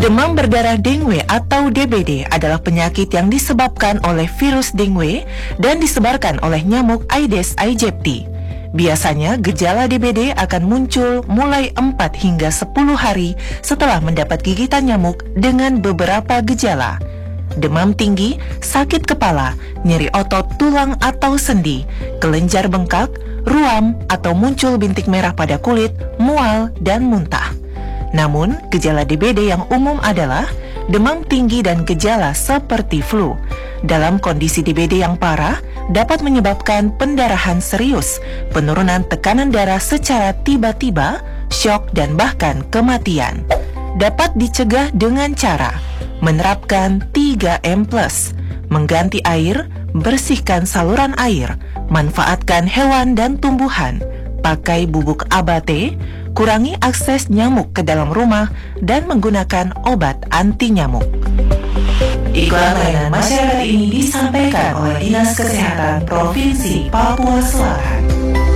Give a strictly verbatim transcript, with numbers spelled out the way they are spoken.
Demam berdarah dengue atau D B D adalah penyakit yang disebabkan oleh virus dengue dan disebarkan oleh nyamuk Aedes aegypti. Biasanya gejala D B D akan muncul mulai empat hingga sepuluh hari setelah mendapat gigitan nyamuk dengan beberapa gejala. Demam tinggi, sakit kepala, nyeri otot tulang atau sendi, kelenjar bengkak, ruam atau muncul bintik merah pada kulit, mual, dan muntah. Namun, gejala D B D yang umum adalah demam tinggi dan gejala seperti flu. Dalam kondisi D B D yang parah, dapat menyebabkan pendarahan serius, penurunan tekanan darah secara tiba-tiba, syok, dan bahkan kematian. Dapat dicegah dengan cara menerapkan tiga M plus, mengganti air, bersihkan saluran air, manfaatkan hewan dan tumbuhan, pakai bubuk abate, kurangi akses nyamuk ke dalam rumah, dan menggunakan obat anti nyamuk. Iklan layanan masyarakat ini disampaikan oleh Dinas Kesehatan Provinsi Papua Selatan.